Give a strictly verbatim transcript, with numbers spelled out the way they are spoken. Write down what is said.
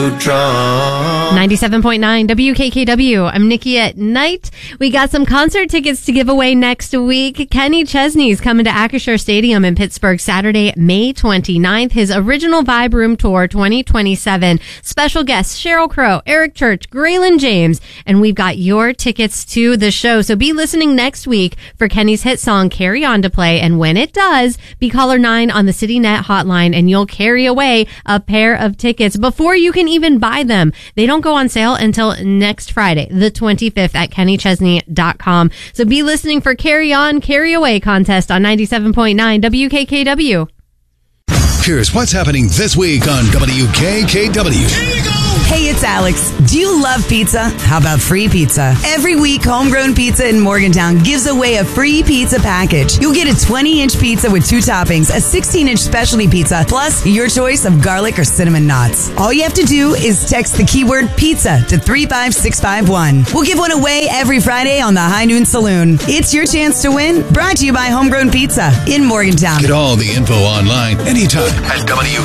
ninety-seven point nine W K K W. I'm Nikki at Night. We got some concert tickets to give away next week. Kenny Chesney's coming to Acrisure Stadium in Pittsburgh Saturday, May twenty-ninth. His Original Vibe Room Tour twenty twenty-seven. Special guests Sheryl Crow, Eric Church, Graylin James, and we've got your tickets to the show. So be listening next week for Kenny's hit song Carry On to play. And when it does, be caller nine on the CityNet hotline and you'll carry away a pair of tickets before you can even buy them. They don't go on sale until next Friday, the twenty-fifth at kenny chesney dot com. So be listening for Carry On, Carry Away contest on ninety-seven point nine W K K W. Here's what's happening this week on W K K W. Hey, it's Alex. Do you love pizza? How about free pizza? Every week, Homegrown Pizza in Morgantown gives away a free pizza package. You'll get a twenty-inch pizza with two toppings, a sixteen-inch specialty pizza, plus your choice of garlic or cinnamon knots. All you have to do is text the keyword pizza to three five six five one. We'll give one away every Friday on the High Noon Saloon. It's your chance to win. Brought to you by Homegrown Pizza in Morgantown. Get all the info online anytime at W